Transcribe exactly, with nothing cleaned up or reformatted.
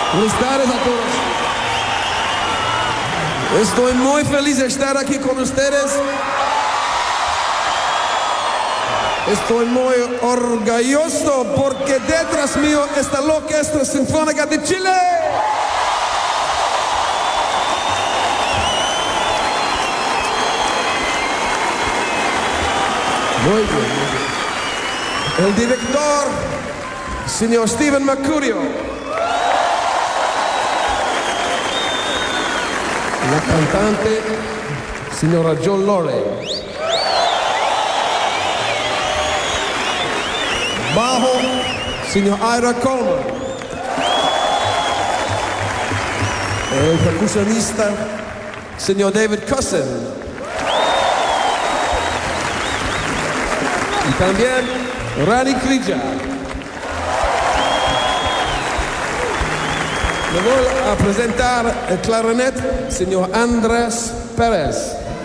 Felicidades a todos. Estoy muy feliz de estar aquí con ustedes. Estoy muy orgulloso porque detrás mío está la Orquesta Sinfónica de Chile. Muy bien, muy bien. El director, señor Steven Mercurio. La cantante, señora John Loren. Bajo, señor Ira Coleman. El percusionista, señor David Cousin. Y también Rani Krija. Le voy a presentar el clarinete, señor Andrés Pérez.